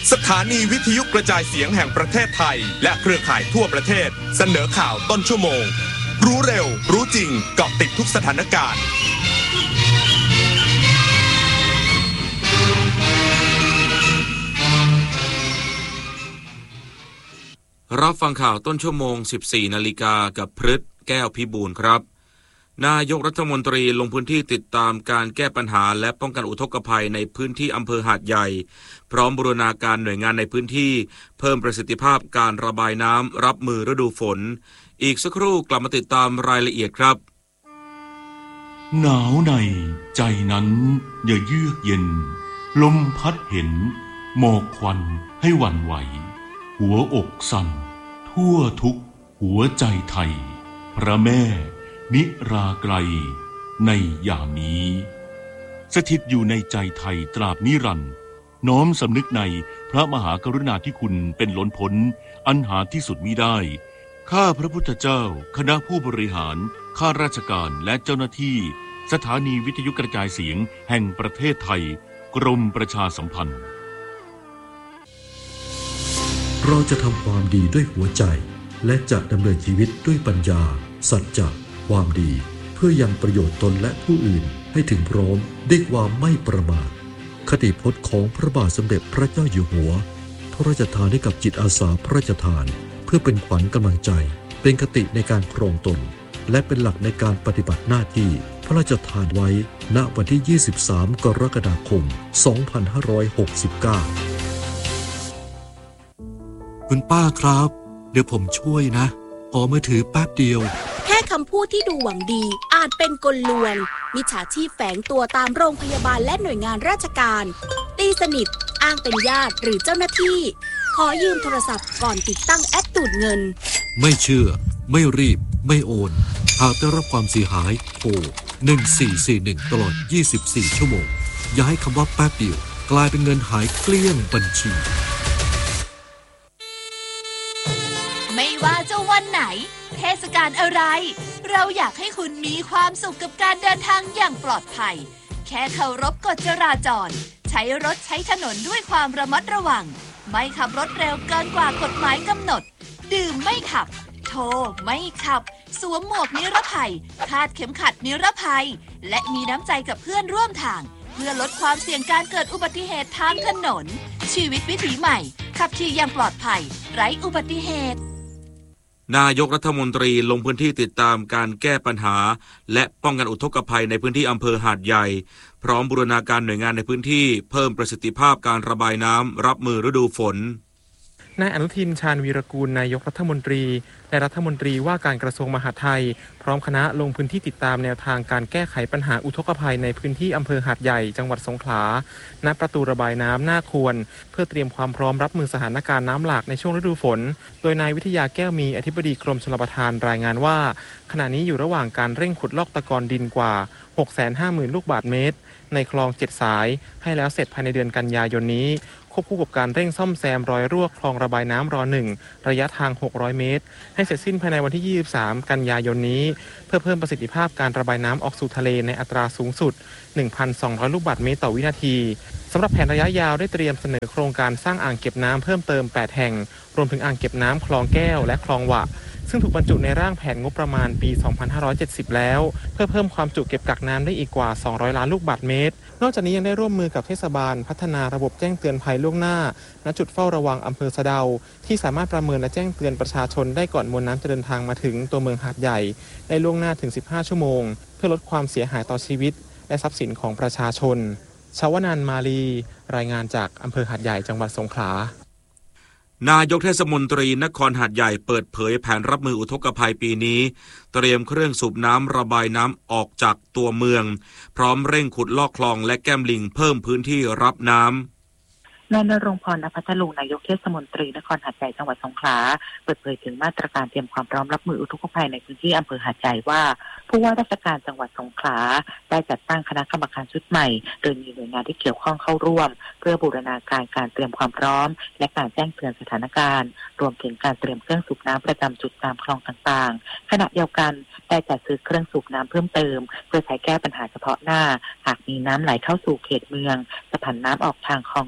สถานีวิทยุกระจายเสียงแห่งประเทศไทยและเครือข่ายทั่วประเทศเสนอข่าวต้นชั่วโมงรู้เร็วรู้จริงเกาะติดทุกสถานการณ์รับฟังข่าวต้นชั่วโมง 14 นาฬิกากับพฤทธิ์แก้วพิบูลครับนายกรัฐมนตรีลงพื้นที่ติดตามการแก้ปัญหาและป้องกันอุทกภัยในพื้นที่อำเภอหาดใหญ่พร้อมบูรณาการหน่วยงานในพื้นที่เพิ่มประสิทธิภาพการระบายน้ำรับมือฤดูฝนอีกสักครู่กลับมาติดตามรายละเอียดครับหนาวในใจนั้นอย่าเยือกเย็นลมพัดเห็นหมอกควันให้หวั่นไหวหัวอกสั่นทั่วทุกหัวใจไทยพระแม่นิราไกลในยามนี้สถิตอยู่ในใจไทยตราบนิรันดร์น้อมสำนึกในพระมหากรุณาธิคุณเป็นล้นพ้นอันหาที่สุดมิได้ข้าพระพุทธเจ้าคณะผู้บริหารข้าราชการและเจ้าหน้าที่สถานีวิทยุกระจายเสียงแห่งประเทศไทยกรมประชาสัมพันธ์เราจะทำความดีด้วยหัวใจและจะดำเนินชีวิตด้วยปัญญาสัจจะความดีเพื่อยังประโยชน์ตนและผู้อื่นให้ถึงพร้อมด้วยความไม่ประมาทคติพจน์ของพระบาทสมเด็จพระเจ้าอยู่หัวพระราชทานให้กับจิตอาสาพระราชทานเพื่อเป็นขวัญกำลังใจเป็นคติในการครองตนและเป็นหลักในการปฏิบัติหน้าที่พระราชทานไว้ณวันที่23กรกฎาคม2569 คุณป้าครับเดี๋ยวผมช่วยนะขอมือถือแป๊บเดียวแค่คำพูดที่ดูหวังดีอาจเป็นกลลวงมิจฉาชีพแฝงตัวตามโรงพยาบาลและหน่วยงานราชการตีสนิทอ้างเป็นญาติหรือเจ้าหน้าที่ขอยืมโทรศัพท์ก่อนติดตั้งแอปดูดเงินไม่เชื่อไม่รีบไม่โอนหากได้รับความเสียหายโทร1441ตลอด24ชั่วโมงอย่าให้คำว่าแป๊บเดียวกลายเป็นเงินหายเกลี้ยงบัญชีไม่ว่าจะวันไหนเทศกาลอะไรเราอยากให้คุณมีความสุขกับการเดินทางอย่างปลอดภัยแค่เคารพกฎจราจรใช้รถใช้ถนนด้วยความระมัดระวังไม่ขับรถเร็วเกินกว่ากฎหมายกำหนดดื่มไม่ขับโทรไม่ขับสวมหมวกนิรภัยคาดเข็มขัดนิรภัยและมีน้ำใจกับเพื่อนร่วมทางเพื่อลดความเสี่ยงการเกิดอุบัติเหตุทางถนนชีวิตวิถีใหม่ขับขี่อย่างปลอดภัยไร้อุบัติเหตุนายกรัฐมนตรีลงพื้นที่ติดตามการแก้ปัญหาและป้องกันอุทกภัยในพื้นที่อำเภอหาดใหญ่พร้อมบูรณาการหน่วยงานในพื้นที่เพิ่มประสิทธิภาพการระบายน้ำรับมือฤดูฝนนายอนุทินชาญวีรกูลนายกรัฐมนตรีและรัฐมนตรีว่าการกระทรวงมหาดไทยพร้อมคณะลงพื้นที่ติดตามแนวทางการแก้ไขปัญหาอุทกภัยในพื้นที่อำเภอหาดใหญ่จังหวัดสงขลาณประตูระบายน้ำหน้าควรเพื่อเตรียมความพร้อมรับมือสถานการณ์น้ำหลากในช่วงฤดูฝนโดยนายวิทยาแก้วมีอธิบดีกรมชลประทานรายงานว่าขณะนี้อยู่ระหว่างการเร่งขุดลอกตะกอนดินกว่า 650,000 ลูกบาศก์เมตรในคลอง7สายให้แล้วเสร็จภายในเดือนกันยายนนี้ควบคู่กับการเร่งซ่อมแซมรอยรั่วคลองระบายน้ำร1ระยะทาง600เมตรให้เสร็จสิ้นภายในวันที่23กันยายนนี้เพื่อเพิ่มประสิทธิภาพการระบายน้ำออกสู่ทะเลในอัตราสูงสุด 1,200 ลูกบาศก์เมตรต่อวินาทีสำหรับแผนระยะยาวได้เตรียมเสนอโครงการสร้างอ่างเก็บน้ำเพิ่มเติม8แห่งรวมถึงอ่างเก็บน้ำคลองแก้วและคลองหวะซึ่งถูกบรรจุในร่างแผนงบประมาณปี 2570 แล้วเพื่อเพิ่มความจุเก็บกักน้ำได้อีกกว่า200ล้านลูกบาศก์เมตรนอกจากนี้ยังได้ร่วมมือกับเทศบาลพัฒนาระบบแจ้งเตือนภัยล่วงหน้าณจุดเฝ้าระวังอำเภอสะเดาที่สามารถประเมินและแจ้งเตือนประชาชนได้ก่อนมวลน้ำจะเดินทางมาถึงตัวเมืองหาดใหญ่ได้ล่วงหน้าถึง15ชั่วโมงเพื่อลดความเสียหายต่อชีวิตและทรัพย์สินของประชาชนชวนันท์มาลีรายงานจากอำเภอหาดใหญ่จังหวัดสงขลานายกเทศมนตรีนครหาดใหญ่เปิดเผยแผนรับมืออุทกภัยปีนี้เตรียมเครื่องสูบน้ำระบายน้ำออกจากตัวเมืองพร้อมเร่งขุดลอกคลองและแก้มลิงเพิ่มพื้นที่รับน้ำนายณรงค์พร ณ พัทลุงนายกเทศมนตรีนครหาดใหญ่จังหวัดสงขลาเปิดเผยถึงมาตรการเตรียมความพร้อมรับมืออุทกภัยในพื้นที่อำเภอหาดใหญ่ว่าผู้ว่าราชการจังหวัดสงขลาได้จัดตั้งคณะกรรมการชุดใหม่โดยมีหน่วยงานที่เกี่ยวข้องเข้าร่วมเพื่อบูรณาการการเตรียมความพร้อมและการแจ้งเตือนสถานการณ์รวมถึงการเตรียมเครื่องสูบน้ำประจำจุดตามคลองต่างๆขณะเดียวกันได้จัดซื้อเครื่องสูบน้ำเพิ่มเติมเพื่อใช้แก้ปัญหาเฉพาะหน้าหากมีน้ำไหลเข้าสู่เขตเมืองจะผันน้ำออกทางคลองลอ7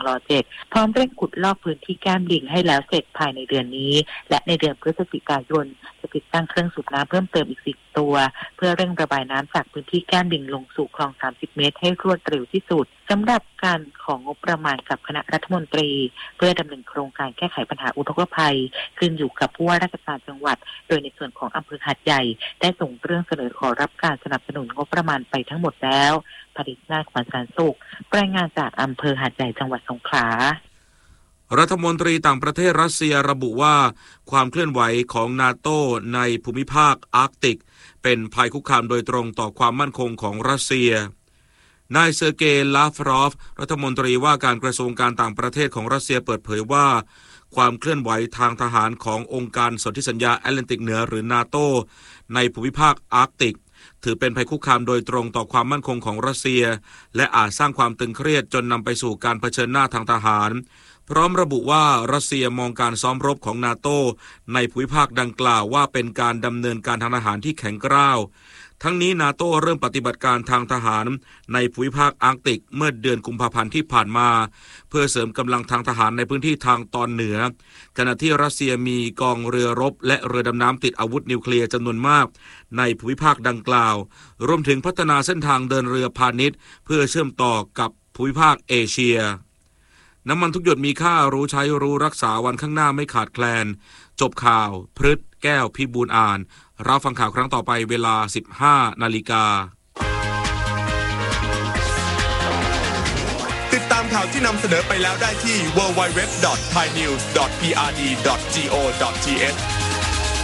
พร้อมเร่งขุดลอกพื้นที่แก้มลิงให้แล้วเสร็จภายในเดือนนี้และในเดือนพฤศจิกายนจะติดตั้งเครื่องสูบน้ำเพิ่มเติมอีก10 ตัวเพื่อเร่งระบายน้ำจากพื้นที่แก้มลิงลงสู่คลอง30 เมตรให้รวดเร็วที่สุดสำหรับการของงบประมาณกับคณะรัฐมนตรีเพื่อดำเนินโครงการแก้ไขปัญหาอุทกภัยขึ้นอยู่กับผู้ว่าราชการจังหวัดโดยในส่วนของอำเภอหาดใหญ่ได้ส่งเรื่องเสนอขอรับการสนับสนุนงบประมาณไปทั้งหมดแล้วผลิตนาถ ขวัญสารสุขรายงานจากอำเภอหาดใหญ่จังหวัดสงขลารัฐมนตรีต่างประเทศรัสเซียระบุว่าความเคลื่อนไหวของนาโตในภูมิภาคอาร์กติกเป็นภัยคุกคามโดยตรงต่อความมั่นคงของรัสเซียนายเซอร์เกย์ลาฟรอฟรัฐมนตรีว่าการกระทรวงการต่างประเทศของรัสเซียเปิดเผยว่าความเคลื่อนไหวทางทหารขององค์การสนธิสัญญาแอตแลนติกเหนือหรือนาโตในภูมิภาคอาร์กติกถือเป็นภัยคุกคามโดยตรงต่อความมั่นคงของรัสเซียและอาจสร้างความตึงเครียดจนนำไปสู่การเผชิญหน้าทางทหารพร้อมระบุว่ารัสเซียมองการซ้อมรบของนาโตในภูมิภาคดังกล่าวว่าเป็นการดำเนินการทางทหารที่แข็งกร้าวทั้งนี้นาโต้เริ่มปฏิบัติการทางทหารในภูมิภาคอาร์กติกเมื่อเดือนกุมภาพันธ์ที่ผ่านมาเพื่อเสริมกำลังทางทหารในพื้นที่ทางตอนเหนือขณะที่รัสเซียมีกองเรือรบและเรือดำน้ำติดอาวุธนิวเคลียร์จำนวนมากในภูมิภาคดังกล่าวรวมถึงพัฒนาเส้นทางเดินเรือพาณิชย์เพื่อเชื่อมต่อกับภูมิภาคเอเชียน้ำมันทุกหยดมีค่ารู้ใช้รู้รักษาวันข้างหน้าไม่ขาดแคลนจบข่าวพฤษแก้วพิบูลอ่านรับฟังข่าวครั้งต่อไปเวลา 15 นาฬิกาติดตามข่าวที่นำเสนอไปแล้วได้ที่ www.thainews.prd.go.th